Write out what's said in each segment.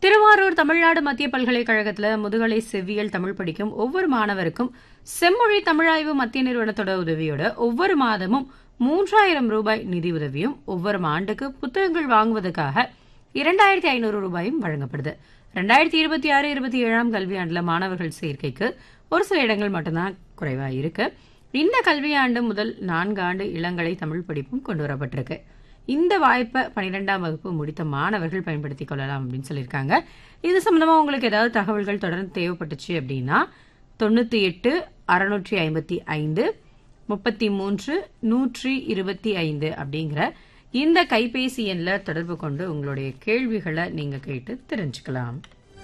திருவாரூர் தமிழ்நாடு மத்திய பல்கலைக்கழகத்துல முதுகலை செவ்வியல் தமிழ் படிக்கும் ஒவ்வொரு மாணவருக்கும் செம்மொழி தமிழாய்வு மத்திய நிறுவனத்தோட உதவியோட ஒவ்வொரு மாதமும் 3000 ரூபாய் நிதி உதவியும் ஒவ்வொரு ஆண்டுக்கு புத்தகங்கள் வாங்குவதற்காக 2500 ரூபாயும் வழங்கப்படுது. 2026-27 கல்வியாண்டுல மாணவர்கள் சேர்க்கைக்கு ஒரு சில இடங்கள் மட்டும்தான் குறைவா இருக்கு. இந்த கல்வியாண்டு முதல் 4 ஆண்டு இளங்கலை தமிழ் படிப்பும் கொண்டு வரப்பட்டிருக்கு. இந்த வாய்ப்பை 12ஆம் வகுப்பு முடித்த மாணவர்கள் பயன்படுத்திக் கொள்ளலாம் அப்படின்னு சொல்லியிருக்காங்க. இது சம்பந்தமா உங்களுக்கு ஏதாவது தகவல்கள் தொடர்ந்து தேவைப்பட்டுச்சு அப்படின்னா 98 655 33 125 அப்படிங்கிற இந்த கைபேசி எண்ணில் தொடர்பு கொண்டு உங்களுடைய கேள்விகளை நீங்க கேட்டு தெரிஞ்சுக்கலாம்.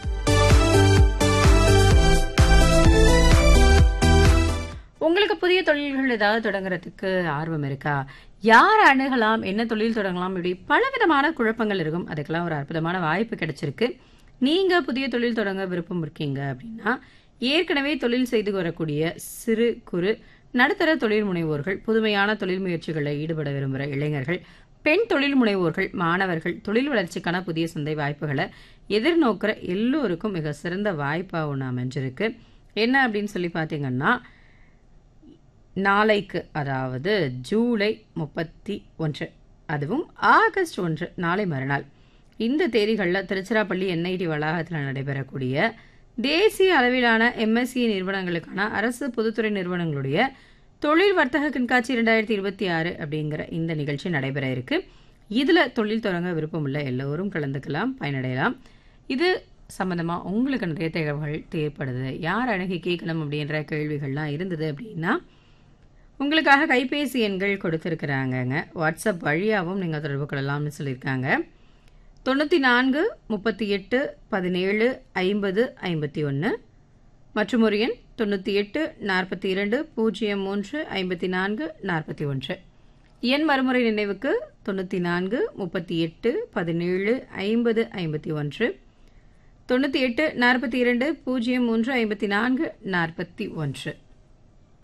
உங்களுக்கு புதிய தொழில்கள் ஏதாவது தொடங்குறதுக்கு ஆர்வம் இருக்கா? யார் அணுகலாம், என்ன தொழில் தொடங்கலாம், இப்படி பலவிதமான குழப்பங்கள் இருக்கும். அதுக்கெல்லாம் ஒரு அற்புதமான வாய்ப்பு கிடைச்சிருக்கு. நீங்க புதிய தொழில் தொடங்க விருப்பம் இருக்கீங்க அப்படின்னா ஏற்கனவே தொழில் செய்து வரக்கூடிய சிறு குறு நடுத்தர தொழில் முனைவோர்கள், புதுமையான தொழில் முயற்சிகளில் ஈடுபட விரும்புகிற இளைஞர்கள், பெண் தொழில் முனைவோர்கள், மாணவர்கள், தொழில் வளர்ச்சிக்கான புதிய சந்தை வாய்ப்புகளை எதிர்நோக்கிற எல்லோருக்கும் மிக சிறந்த வாய்ப்பாக ஒன்று அமைஞ்சிருக்கு. என்ன அப்படின்னு சொல்லி பார்த்தீங்கன்னா, நாளைக்கு அதாவது ஜூலை 31 அதுவும் ஆகஸ்ட் 1 நாளை மறுநாள் இந்த தேதிகளில் திருச்சிராப்பள்ளி என்ஐடி வளாகத்தில் நடைபெறக்கூடிய தேசிய அளவிலான எம்எஸ்சி நிறுவனங்களுக்கான அரசு பொதுத்துறை நிறுவனங்களுடைய தொழில் வர்த்தக கண்காட்சி 2026 அப்படிங்கிற இந்த நிகழ்ச்சி நடைபெற இருக்கு. இதில் தொழில் தொடங்க விருப்பம் உள்ள எல்லோரும் கலந்துக்கலாம், பயனடையலாம். இது சம்பந்தமா உங்களுக்கு நிறைய தகவல்கள் தேவைப்படுது, யார் அணுகி கேட்கணும் அப்படின்ற கேள்விகள்லாம் இருந்தது அப்படின்னா உங்களுக்காக கைபேசி எண்கள் கொடுத்துருக்குறாங்கங்க. வாட்ஸ்அப் வழியாகவும் நீங்கள் தொடர்பு கொள்ளலாம்னு சொல்லியிருக்காங்க. 94 38 17 50 51 மற்றும் ஒரு எண் 98 42 03 54 41. எண் மறுமுறை நினைவுக்கு 94 38 17 50 51 98 42 03 54 41.